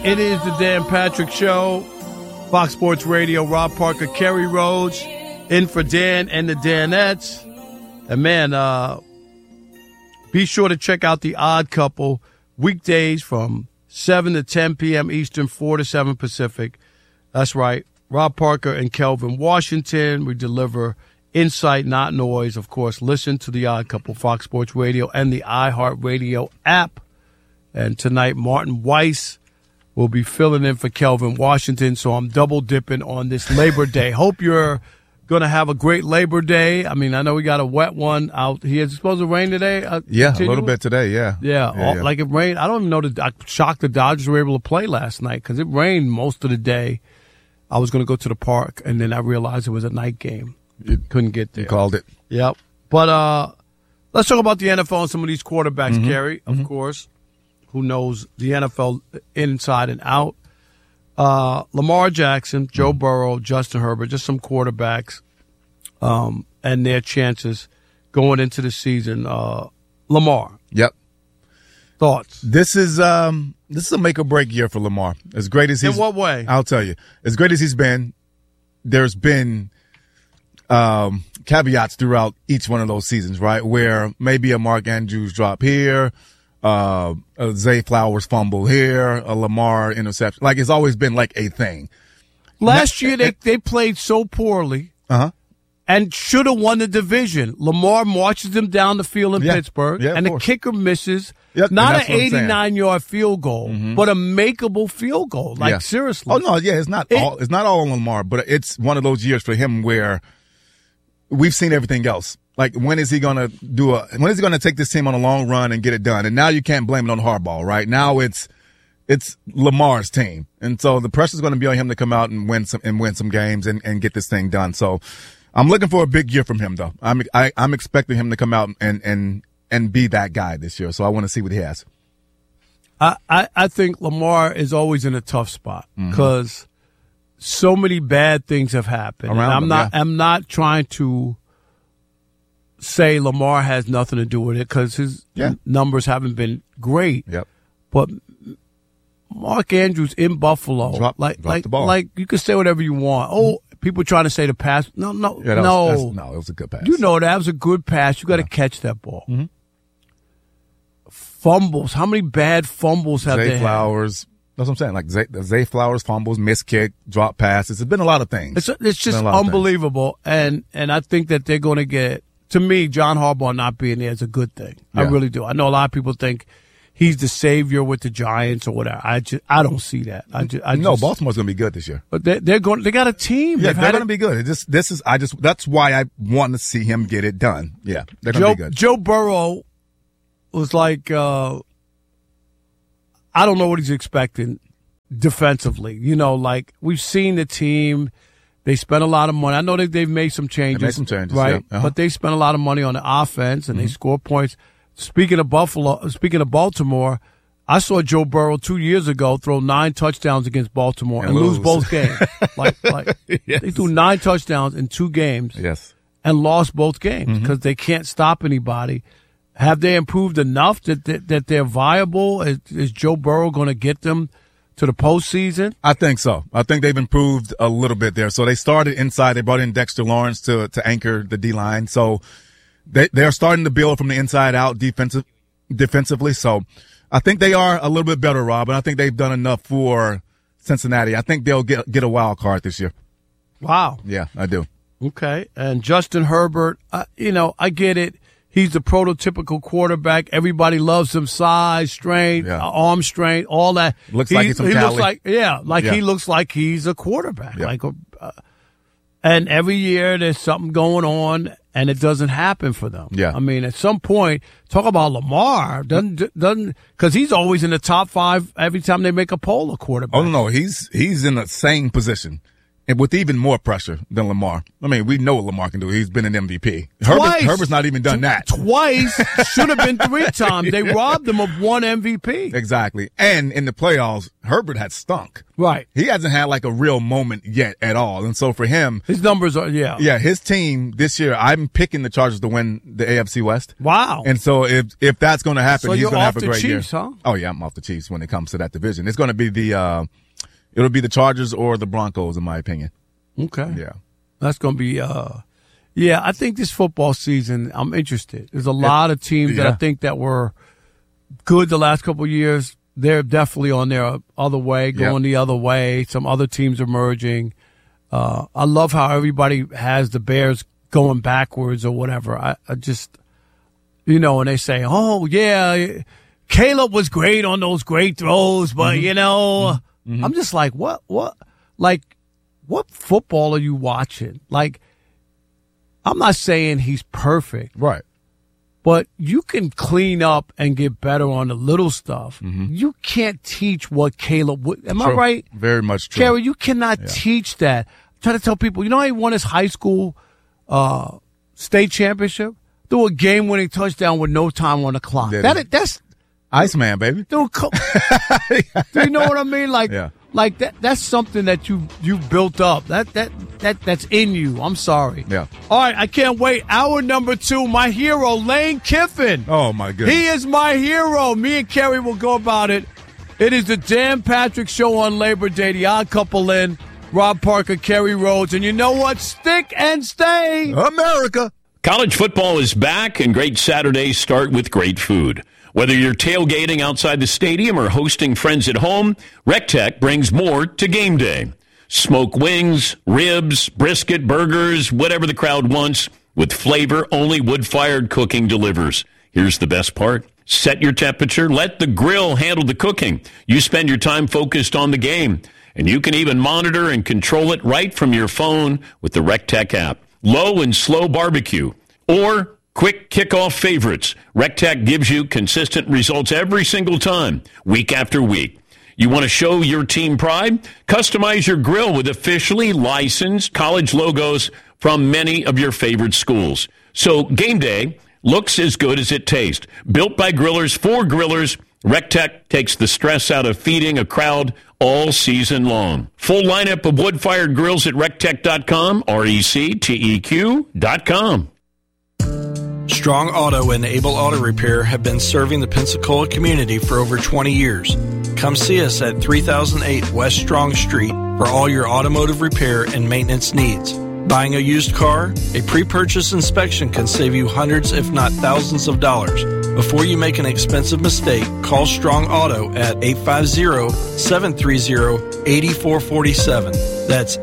It is the Dan Patrick Show, Fox Sports Radio. Rob Parker, Kerry Rhodes, in for Dan and the Danettes. And man, be sure to check out The Odd Couple weekdays from 7 to 10 p.m. Eastern, 4 to 7 Pacific. That's right. Rob Parker and Kelvin Washington. We deliver insight, not noise. Of course, listen to The Odd Couple, Fox Sports Radio, and the iHeartRadio app. And tonight, Martin Weiss will be filling in for Kelvin Washington, so I'm double dipping on this Labor Day. Hope you're going to have a great Labor Day. I mean, I know we got a wet one out here. Is it supposed to rain today? Yeah, a little bit today, yeah. Yeah. Like it rained. I don't even know. I'm shocked the Dodgers were able to play last night because it rained most of the day. I was going to go to the park, and then I realized it was a night game. Couldn't get there. You called it. Yep. But let's talk about the NFL and some of these quarterbacks, Kerry, of course, who knows the NFL inside and out. Lamar Jackson, Joe Burrow, Justin Herbert, just some quarterbacks and their chances going into the season. Lamar. Yep. Thoughts? This is a make or break year for Lamar. As great as he's in what way? I'll tell you. As great as he's been, there's been caveats throughout each one of those seasons, right? Where maybe a Mark Andrews drop here, a Zay Flowers fumble here, a Lamar interception. Like, it's always been like a thing. Last year, they played so poorly and should have won the division. Lamar marches them down the field in Pittsburgh, and the kicker misses. Yep, not an 89-yard field goal, but a makeable field goal. Like, seriously. Oh, no, yeah, it's not all on Lamar, but it's one of those years for him where we've seen everything else. Like, when is he going to take this team on a long run and get it done? And now you can't blame it on Harbaugh, right? Now it's Lamar's team. And so the pressure's going to be on him to come out and win some games and get this thing done. So I'm looking for a big year from him, though. I'm expecting him to come out and be that guy this year. So I want to see what he has. I think Lamar is always in a tough spot because so many bad things have happened. I'm not trying to say Lamar has nothing to do with it because his numbers haven't been great. Yep. But Mark Andrews in Buffalo, dropped the ball. Like you can say whatever you want. Oh, people trying to say the pass. No, it was a good pass. You know that was a good pass. You got to catch that ball. Fumbles. How many bad fumbles have they had? Zay Flowers. That's what I'm saying. Like Zay Flowers fumbles, missed kick, drop passes. It's been a lot of things. It's just unbelievable. And I think that they're going to get. To me, John Harbaugh not being there is a good thing. Yeah. I really do. I know a lot of people think he's the savior with the Giants or whatever. I don't see that. No, Baltimore's going to be good this year. But they got a team. Yeah, they're going to be good. That's why I want to see him get it done. Yeah, they're going to be good. Joe Burrow was like, I don't know what he's expecting defensively. You know, like we've seen the team. They spent a lot of money. I know that they've made some changes. Right? Yeah. But they spent a lot of money on the offense, and they score points. Speaking of Baltimore, I saw Joe Burrow 2 years ago throw 9 touchdowns against Baltimore and lose both games. Yes. They threw 9 touchdowns in 2 games and lost both games because they can't stop anybody. Have they improved enough that they're viable? Is Joe Burrow going to get them to the postseason? I think so. I think they've improved a little bit there. So they started inside. They brought in Dexter Lawrence to anchor the D-line. So they're starting to build from the inside out defensively. So I think they are a little bit better, Rob, and I think they've done enough for Cincinnati. I think they'll get a wild card this year. Wow. Yeah, I do. Okay. And Justin Herbert, I get it. He's the prototypical quarterback. Everybody loves him. Size, strength, arm strength, all that. Looks like he's from Cali. He looks like he's a quarterback. Yeah. And every year there's something going on, and it doesn't happen for them. Yeah. I mean, at some point, talk about Lamar, doesn't because he's always in the top 5 every time they make a poll of quarterback. Oh no, he's in the same position. And with even more pressure than Lamar. I mean, we know what Lamar can do. He's been an MVP. Herbert's not even done that. Twice. Should have been 3 times. They robbed him of 1 MVP. Exactly. And in the playoffs, Herbert had stunk. Right. He hasn't had like a real moment yet at all. And so for him. His numbers are, yeah. Yeah, his team this year, I'm picking the Chargers to win the AFC West. Wow. And so if that's going to happen, so he's going to have a great year. Chiefs, huh? Oh, yeah, I'm off the Chiefs when it comes to that division. It's going to be it'll be the Chargers or the Broncos, in my opinion. Okay. Yeah. That's going to be, I think this football season, I'm interested. There's a lot of teams that I think that were good the last couple of years. They're definitely on their other way, going the other way. Some other teams are merging. I love how everybody has the Bears going backwards or whatever. I just, and they say, oh, yeah, Caleb was great on those great throws, but, I'm just like, what? Like, what football are you watching? Like, I'm not saying he's perfect. Right. But you can clean up and get better on the little stuff. Mm-hmm. You can't teach what Caleb would. Am I right? Very much true. Kerry, you cannot teach that. I'm trying to tell people, how he won his high school state championship? Threw a game-winning touchdown with no time on the clock. That's Iceman, baby. Dude, do you know what I mean? Like that's something that you built up. That's in you. I'm sorry. Yeah. All right, I can't wait. Hour number 2, my hero, Lane Kiffin. Oh my goodness. He is my hero. Me and Kerry will go about it. It is the Dan Patrick Show on Labor Day. The Odd Couple in. Rob Parker, Kerry Rhodes, and you know what? Stick and stay, America. College football is back, and great Saturdays start with great food. Whether you're tailgating outside the stadium or hosting friends at home, RecTech brings more to game day. Smoke wings, ribs, brisket, burgers, whatever the crowd wants, with flavor only wood-fired cooking delivers. Here's the best part. Set your temperature. Let the grill handle the cooking. You spend your time focused on the game, and you can even monitor and control it right from your phone with the RecTech app. Low and slow barbecue, or quick kickoff favorites. RecTech gives you consistent results every single time, week after week. You want to show your team pride? Customize your grill with officially licensed college logos from many of your favorite schools. So game day looks as good as it tastes. Built by grillers for grillers, RecTech takes the stress out of feeding a crowd all season long. Full lineup of wood-fired grills at rectech.com, RecTeq.com. Strong Auto and Able Auto Repair have been serving the Pensacola community for over 20 years. Come see us at 3008 West Strong Street for all your automotive repair and maintenance needs. Buying a used car? A pre-purchase inspection can save you hundreds if not thousands of dollars. Before you make an expensive mistake, call Strong Auto at 850-730-8447. That's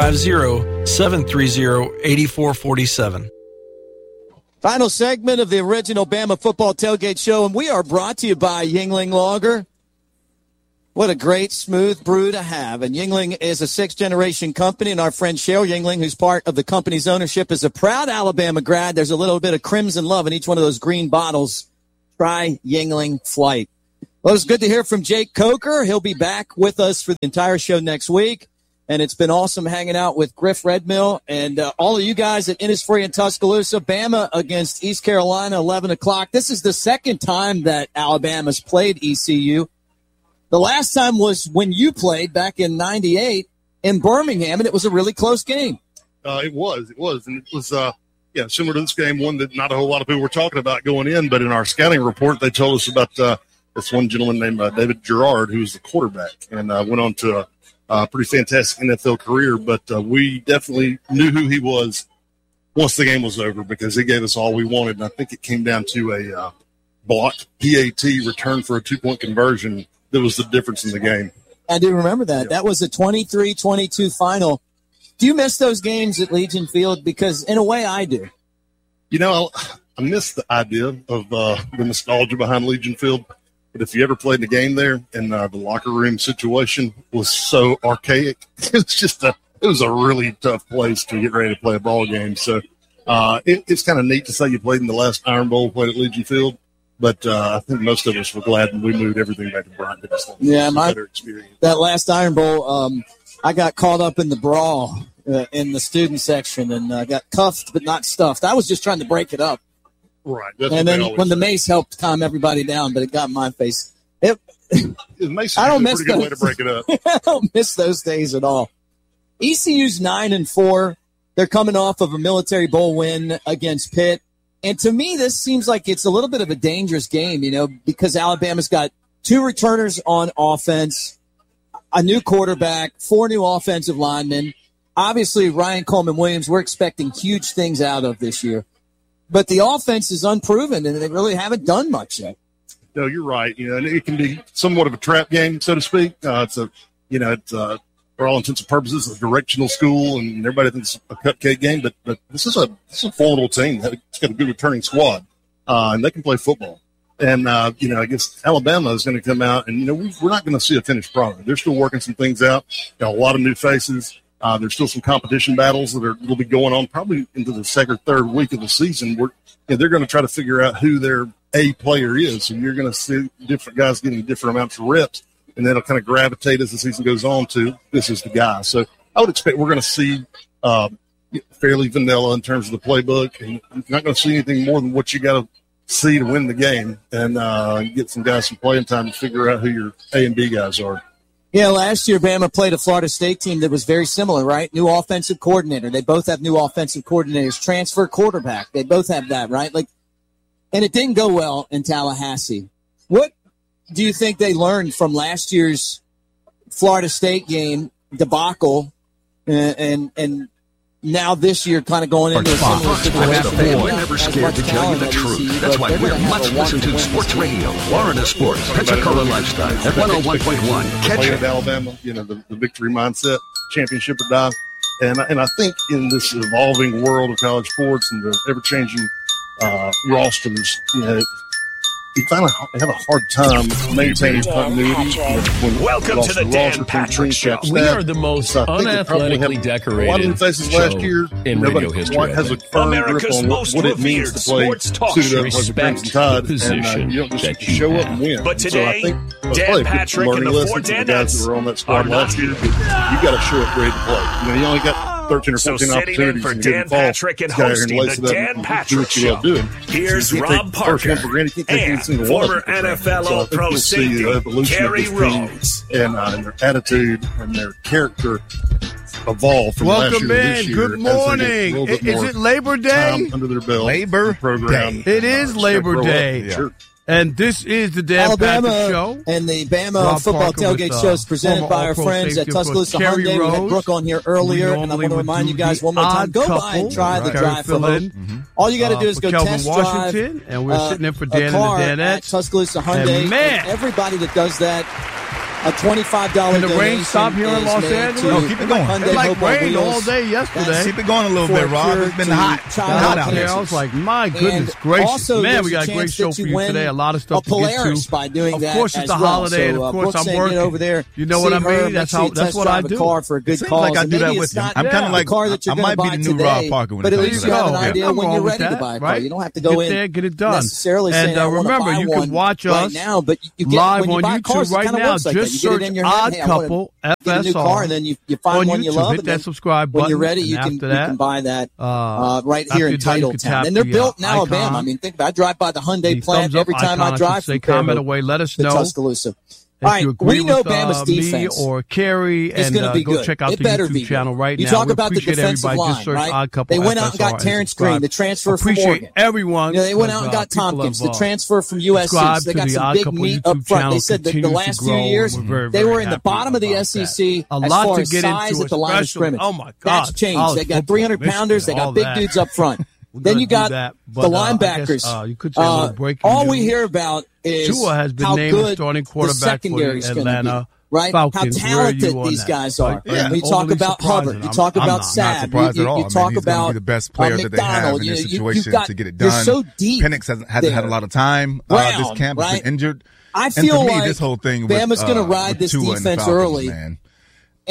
850-730-8447. Final segment of the original Bama Football Tailgate Show, and we are brought to you by Yuengling Lager. What a great, smooth brew to have. And Yuengling is a 6th-generation company, and our friend Cheryl Yuengling, who's part of the company's ownership, is a proud Alabama grad. There's a little bit of crimson love in each one of those green bottles. Try Yuengling Flight. Well, it's good to hear from Jake Coker. He'll be back with us for the entire show next week. And it's been awesome hanging out with Griff Redmill and all of you guys at Innisfree and Tuscaloosa. Bama against East Carolina, 11 o'clock. This is the second time that Alabama's played ECU. The last time was when you played back in 98 in Birmingham, and it was a really close game. It was. And it was, similar to this game, one that not a whole lot of people were talking about going in, but in our scouting report, they told us about this one gentleman named David Gerard, who was the quarterback, and went on to a pretty fantastic NFL career. But we definitely knew who he was once the game was over because he gave us all we wanted, and I think it came down to a blocked PAT return for a 2-point conversion that was the difference in the game. I do remember that. That was a 23-22 final. Do you miss those games at Legion Field? Because in a way I do. You know, I miss the idea of the nostalgia behind Legion Field. But if you ever played the game there and the locker room situation was so archaic, it was a really tough place to get ready to play a ball game. So it's kind of neat to say you played in the last Iron Bowl, played at Legion Field. But I think most of us were glad when we moved everything back to Bryant. Yeah, that last Iron Bowl, I got caught up in the brawl in the student section and got cuffed but not stuffed. I was just trying to break it up. Right. That's And then when the mace helped calm everybody down, but it got in my face. The mace is I don't a miss pretty good way to those. break it up. I don't miss those days at all. ECU's 9-4. They're coming off of a Military Bowl win against Pitt. And to me, this seems like it's a little bit of a dangerous game, because Alabama's got 2 returners on offense, a new quarterback, 4 new offensive linemen. Obviously, Ryan Coleman-Williams, we're expecting huge things out of this year. But the offense is unproven, and they really haven't done much yet. No, you're right. And it can be somewhat of a trap game, so to speak. It's for all intents and purposes, a directional school, and everybody thinks it's a cupcake game. But this is a formidable team. It's got a good returning squad, and they can play football. And I guess Alabama is going to come out, and we're not going to see a finished product. They're still working some things out. Got a lot of new faces. There's still some competition battles that will be going on probably into the second or third week of the season. Where they're going to try to figure out who their A player is. So you're going to see different guys getting different amounts of reps, and then it'll kind of gravitate as the season goes on to this is the guy. So I would expect we're going to see fairly vanilla in terms of the playbook, and you're not going to see anything more than what you got to see to win the game, and get some guys some playing time to figure out who your A and B guys are. Yeah, last year Bama played a Florida State team that was very similar, right? New offensive coordinator. They both have new offensive coordinators. Transfer quarterback. They both have that, right? And it didn't go well in Tallahassee. What do you think they learned from last year's Florida State game debacle, and now this year kind of going into a similar situation? We're never scared to tell you the truth. That's why we're must listen to Sports Radio, Florida Sports, Pensacola Lifestyle, at 101.1. Catch Played it. at Alabama, the victory mindset, championship or die. And I think in this evolving world of college sports and the ever-changing rosters, you kind of have a hard time maintaining continuity. Welcome to the Dan Patrick Show. We are the most unathletically decorated a lot of new faces last year in radio history. Quite has a firm grip on what it means to play suited up like the Crimson Tide, and you don't just show up and win. But today, so I think, Dan Patrick and the four the guys that were on that squad are last year, you got to show up ready to play. You only got 13 or 14 opportunities for in Dan Patrick and hosting the Dan Patrick Show. Here's Rob Parker and former NFL All-Pro safety Kerry Rhodes. And their attitude and their character evolve from last year to this year. Good morning. Is it Labor Day? Under their belt. Labor program. It is Labor Day. Sure. And this is the Dan Alabama Patrick Show. And the Bama Rob football Parker tailgate with, show is presented by our former friends at All-Pro safety, Tuscaloosa of course, Hyundai. Kerry We had Rhodes. Brooke on here earlier, and I want to remind you guys one more time, go by and try the drive for hope. All you got to do is go Kelvin test Washington, drive and we're sitting in for Dan a car and the at Danettes. Tuscaloosa Hyundai. And man, and everybody that does that, a $25 Can the rain donation stop here in is Los made Angeles? to No, keep it going. Hyundai It like Hope on rained all Wheels. day yesterday. Keep it going a little For bit, Rob. cure It's been to hot. child Hot out cancer. here. I was like, my goodness And gracious. also, Man, there's we got a chance great show that for you you win today. A lot of stuff a to get Polaris to. by doing Of that course, as it's a well. holiday, and So, of course, Brooke's I'm saying, working. Get over there. You know what I see her, mean? make That's sure you how. That's test what I drive do. a car for a good Seems cause. like I And do that maybe with it's you. not I'm kind of the like car that you're I going to might be buy the new today, Rob Parker when but it at comes least to you have that. an Yeah, idea nothing when wrong you're with ready to that, buy a car. right? You don't have to go Get in there, get it done. necessarily saying, And I want to remember, buy you one can watch right us now, but you get live when you on buy cars, YouTube right it kind of now. works like Just that. You get it search in your Odd head, hey, I want Couple to get a new car, FSR and then you find on one you YouTube. love, Hit and that then subscribe when button. you're ready, you and can after that, buy that right after here you're in done, you can Titletown. tap And they're the, built in Alabama. icon. I mean, think about it. I drive by the Hyundai The plant thumbs up every time I icon, drive say from comment Provo away. Let us to know Tuscaloosa. if All right, you agree we know with Bama's me defense or Kerry, is and going to be go good. check out It the better YouTube be channel good. right you now. talk We about the appreciate defensive everybody. line, Just search right? Odd Couple They went out and got FSR Terrence subscribe. Green, the transfer from Appreciate Oregon. everyone. They went out and got people Tompkins, have, the transfer from USC. subscribe They to got the some Odd big Couple meat YouTube up front. channel. They said that the Continues to last grow, few and years, we're very, they very were in the happy bottom of the about SEC that. A as lot far to as get size into, at the line of especially- scrimmage. oh my That's God, changed. college They got football, 300 pounders. They Michigan, got all big that. dudes up front. We're Then gonna you do got that, the but, I linebackers. guess, you could say a little breaking all news. we hear about is Tua has been how named the good starting the quarterback for secondary the is going to Atlanta be. Right? Falcons. How Where are talented you on these that? guys are. Like, yeah. We talk Overly about surprising. Hubbard. You talk I'm about not Saab. surprised at all. You I mean, talk he's gonna about be the best player that they have McDonald. in this You've situation got, to get it you're done. so deep. Penix hasn't had a lot of time. Brown, This camp has right? been injured. I And feel for me, like this whole thing with, Bama's going to ride with this Tua and the defense Falcons, early. man.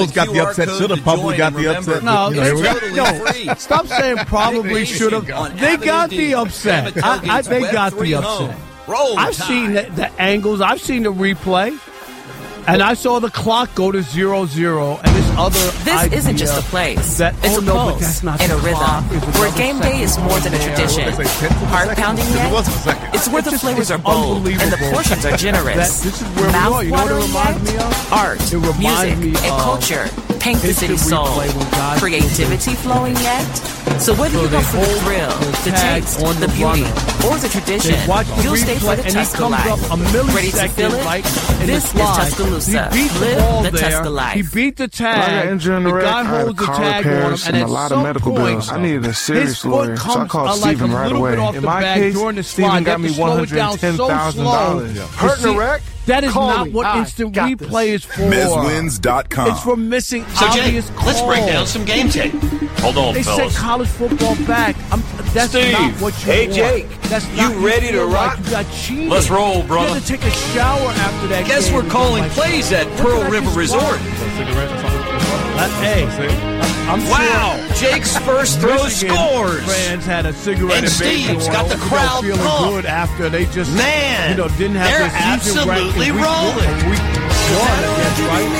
almost got the upset. Should have probably got the upset. No, free. Stop saying probably should have. They got the upset. They got the upset. I've seen the angles. I've seen the replay. And I saw the clock go to 0-0, and This isn't just a place. It's a pulse and a rhythm. Where game day is more than a tradition. Heart pounding yet? It's where the flavors are bold and the portions are generous. This is where we are. You know what it reminds me of? Art, music, and culture. paint the city soul. Creativity flowing yet? So whether you go for the thrill, the taste, the beauty, or the tradition, you'll stay for the Tusker life. Ready to feel it? This is Tuscaloosa. Live the Tusker life. He beat the tag. The guy holds the tag on him, and at a lot of medical bills. I needed a serious lawyer, so I called Steven right away. In my case, Steven got me $110,000. Hurting a wreck? That is not what instant replay is for. MizWins.com. It's for missing So, obvious Jake, calls. let's break down some game tape. Hold on, They fellas. said college football back. That's Steve. not what you Hey, want. Jake, That's you not ready to feel rock? Like you got cheated. Let's roll, brother. You had to take a shower after that Guess game. we're calling plays at Pearl River Resort. Hey, I'm Wow, Jake's first throw Michigan scores. Fans had a cigarette And invasion Steve's on got the them, crowd feeling pumped. good after they just Man, didn't have they're their season ranked in absolutely week rolling. one, week one, I guess, right?